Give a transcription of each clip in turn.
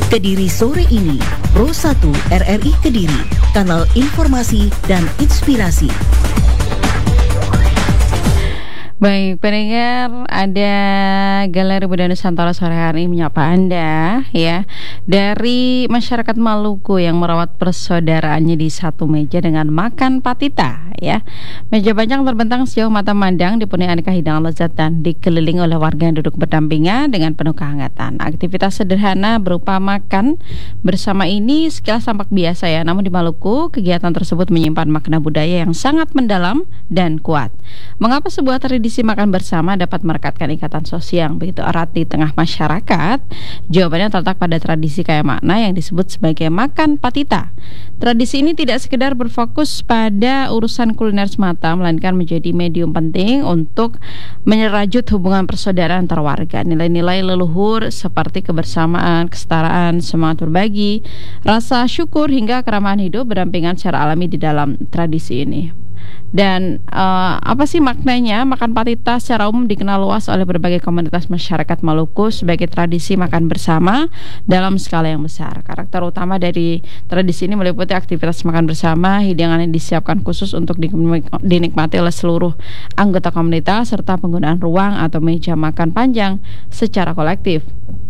Kediri sore ini, Pro 1 RRI Kediri, kanal informasi dan inspirasi. Baik, pendengar, ada Galeri Budaya Nusantara sore hari ini menyapa Anda ya. Dari masyarakat Maluku yang merawat persaudaraannya di satu meja dengan makan patita ya. Meja panjang terbentang sejauh mata mandang, dipenuhi aneka hidangan lezat dan dikelilingi oleh warga yang duduk berdampingan dengan penuh kehangatan. Aktivitas sederhana berupa makan bersama ini sekilas tampak biasa ya. Namun di Maluku, kegiatan tersebut menyimpan makna budaya yang sangat mendalam dan kuat. Mengapa sebuah tradisi makan bersama dapat merekatkan ikatan sosial yang begitu erat di tengah masyarakat? Jawabannya terletak pada tradisi kaya makna yang disebut sebagai makan patita. Tradisi ini tidak sekedar berfokus pada urusan kuliner semata, melainkan menjadi medium penting untuk menyerajut hubungan persaudaraan antar warga. Nilai-nilai leluhur seperti kebersamaan, kesetaraan, semangat berbagi, rasa syukur hingga keramahan hidup berdampingan secara alami di dalam tradisi ini. Dan apa sih maknanya? Makan patita secara umum dikenal luas oleh berbagai komunitas masyarakat Maluku sebagai tradisi makan bersama dalam skala yang besar. Karakter utama dari tradisi ini meliputi aktivitas makan bersama, hidangan yang disiapkan khusus untuk dinikmati oleh seluruh anggota komunitas, serta penggunaan ruang atau meja makan panjang secara kolektif.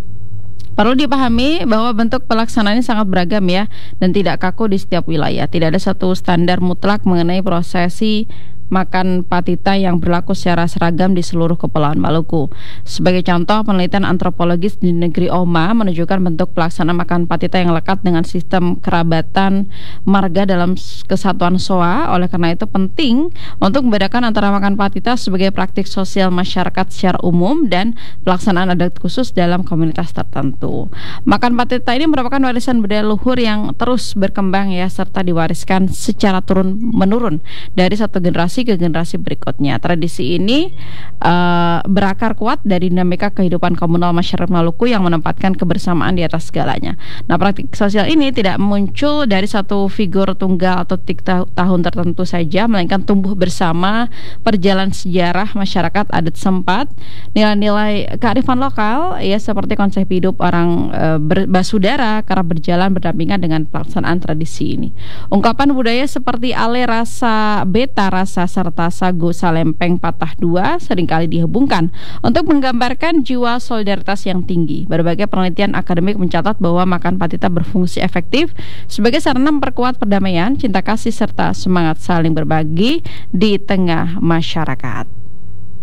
Perlu dipahami bahwa bentuk pelaksanaannya sangat beragam ya, dan tidak kaku di setiap wilayah. Tidak ada satu standar mutlak mengenai prosesi makan patita yang berlaku secara seragam di seluruh kepulauan Maluku. Sebagai contoh, penelitian antropologis di negeri Oma menunjukkan bentuk pelaksanaan makan patita yang lekat dengan sistem kerabatan marga dalam kesatuan Soa. Oleh karena itu penting untuk membedakan antara makan patita sebagai praktik sosial masyarakat secara umum dan pelaksanaan adat khusus dalam komunitas tertentu. Makan patita ini merupakan warisan budaya luhur yang terus berkembang ya, serta diwariskan secara turun-menurun dari satu generasi ke generasi berikutnya. Tradisi ini berakar kuat dari dinamika kehidupan komunal masyarakat Maluku yang menempatkan kebersamaan di atas segalanya. Nah, praktik sosial ini tidak muncul dari satu figur tunggal atau tahun tertentu saja, melainkan tumbuh bersama perjalanan sejarah masyarakat adat sempat. Nilai-nilai kearifan lokal ya, seperti konsep hidup orang basudara kerap berjalan berdampingan dengan pelaksanaan tradisi ini. Ungkapan budaya seperti ale rasa beta rasa serta sagu salempeng patah dua seringkali dihubungkan untuk menggambarkan jiwa solidaritas yang tinggi. Berbagai penelitian akademik mencatat bahwa makan patita berfungsi efektif sebagai sarana memperkuat perdamaian, cinta kasih serta semangat saling berbagi di tengah masyarakat.